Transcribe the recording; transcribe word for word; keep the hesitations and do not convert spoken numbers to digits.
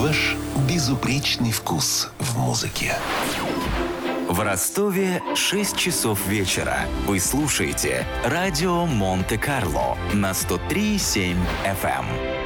ваш безупречный вкус в музыке. В Ростове шесть часов вечера. Вы слушаете радио Монте-Карло на сто три и семь эф эм.